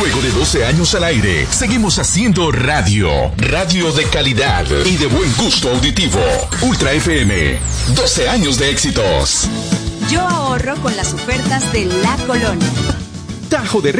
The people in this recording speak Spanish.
Luego de 12 años al aire, seguimos haciendo radio. Radio de calidad y de buen gusto auditivo. Ultra FM. 12 años de éxitos. Yo ahorro con las ofertas de La Colonia. Tajo de